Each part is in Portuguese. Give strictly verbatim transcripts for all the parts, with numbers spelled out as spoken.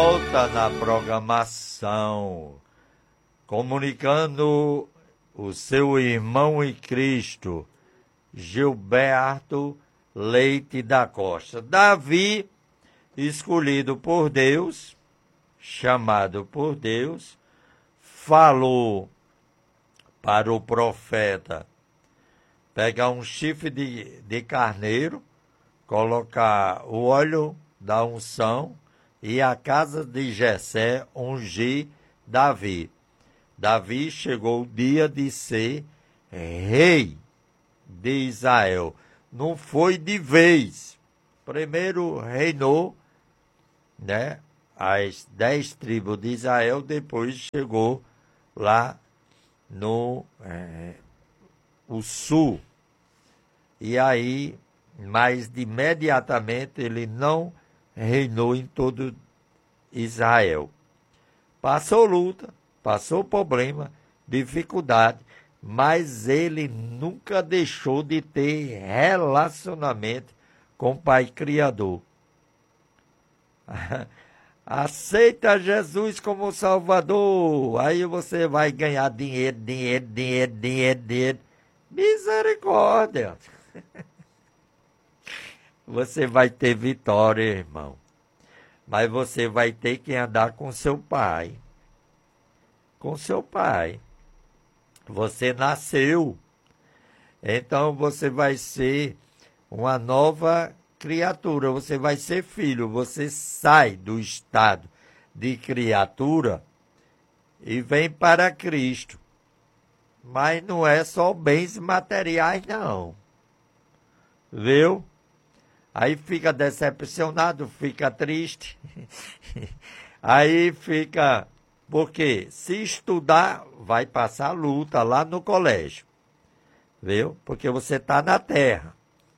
Volta na programação, comunicando o seu irmão em Cristo, Gilberto Leite da Costa. Davi, escolhido por Deus, chamado por Deus, falou para o profeta pegar um chifre de, de carneiro, colocar o óleo da unção e a casa de Jessé ungir Davi. Davi chegou o dia de ser rei de Israel. Não foi de vez. Primeiro reinou, né, as dez tribos de Israel, depois chegou lá no é, o sul. E aí, mas de imediatamente ele não reinou em todo Israel. Passou luta, passou problema, dificuldade, mas ele nunca deixou de ter relacionamento com o Pai Criador. Aceita Jesus como Salvador, aí você vai ganhar dinheiro, dinheiro, dinheiro, dinheiro, dinheiro. Misericórdia! Você vai ter vitória, irmão. Mas você vai ter que andar com seu pai. Com seu pai. Você nasceu. Então você vai ser uma nova criatura. Você vai ser filho. Você sai do estado de criatura e vem para Cristo. Mas não é só bens materiais, não. Viu? Aí fica decepcionado, fica triste. Aí fica... Porque se estudar, vai passar luta lá no colégio. Viu? Porque você está na terra.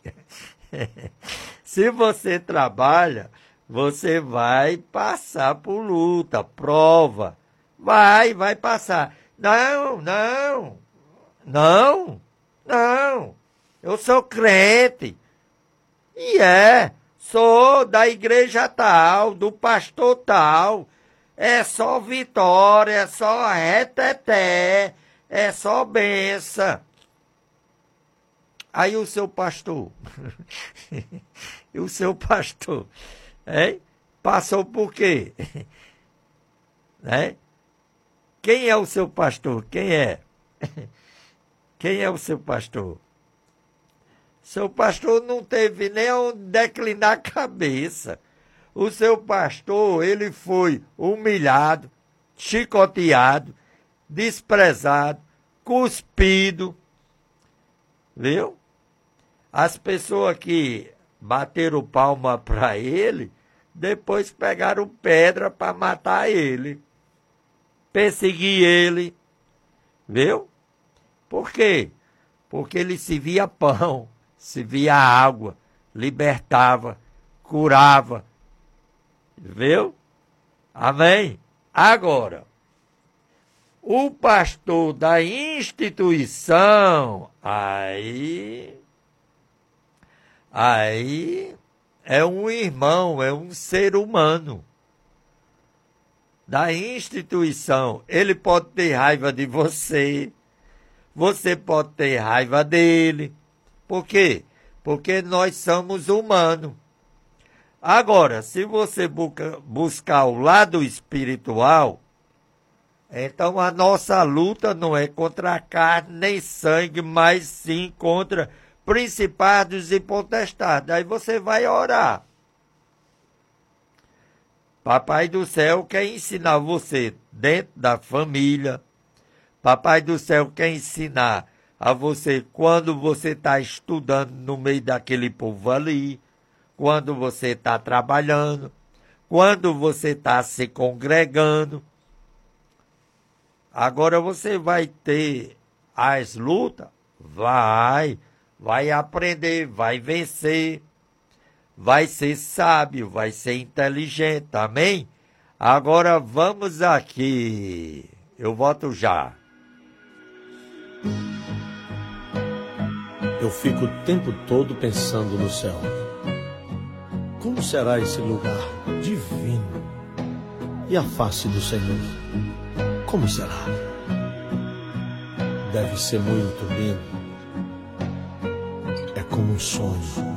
Se você trabalha, você vai passar por luta, prova. Vai, vai passar. Não, não, não, não. Eu sou crente. E é, sou da igreja tal, do pastor tal. É só vitória, é só reteté, é só benção. Aí o seu pastor, e o seu pastor, hein? Passou por quê? Né? Quem é o seu pastor? Quem é? Quem é o seu pastor? Seu pastor não teve nem onde declinar a cabeça. O seu pastor, ele foi humilhado, chicoteado, desprezado, cuspido. Viu? As pessoas que bateram palma para ele, depois pegaram pedra para matar ele. Perseguir ele. Viu? Por quê? Porque ele se via pão, se via água, libertava, curava. Viu? Amém? Agora, o pastor da instituição, aí, aí é um irmão, é um ser humano. Da instituição, ele pode ter raiva de você, você pode ter raiva dele. Por quê? Porque nós somos humanos. Agora, se você busca, buscar o lado espiritual, então a nossa luta não é contra a carne nem sangue, mas sim contra principados e potestades. Aí você vai orar. Papai do céu quer ensinar você dentro da família. Papai do céu quer ensinar a você quando você está estudando no meio daquele povo ali, quando você está trabalhando, quando você está se congregando. Agora você vai ter as lutas? Vai, vai aprender, vai vencer, vai ser sábio, vai ser inteligente, amém? Agora vamos aqui, eu volto já. Eu fico o tempo todo pensando no céu. Como será esse lugar divino? E a face do Senhor, como será? Deve ser muito lindo. É como um sonho.